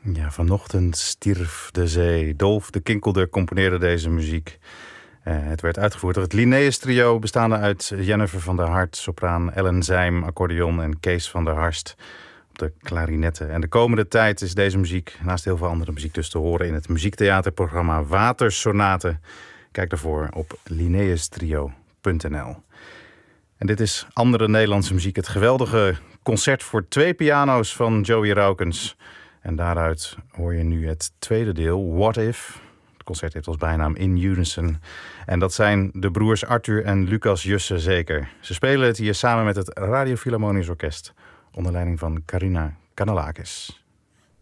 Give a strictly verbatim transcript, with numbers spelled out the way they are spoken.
Ja, vanochtend stierf de zee. Dolf de Kinkelder componeerde deze muziek. Uh, het werd uitgevoerd door het Linnaeus Trio, bestaande uit Jennifer van der Hart, sopraan, Ellen Zijm, accordeon en Kees van der Harst op de klarinetten. En de komende tijd is deze muziek, naast heel veel andere muziek, dus te horen in het muziektheaterprogramma Watersonaten. Kijk daarvoor op linnaeustrio punt n l. En dit is andere Nederlandse muziek. Het geweldige concert voor twee piano's van Joey Raukens. En daaruit hoor je nu het tweede deel, What If. Het concert heeft als bijnaam In Unison. En dat zijn de broers Arthur en Lucas Jussen zeker. Ze spelen het hier samen met het Radio Philharmonisch Orkest onder leiding van Carina Kanellakis.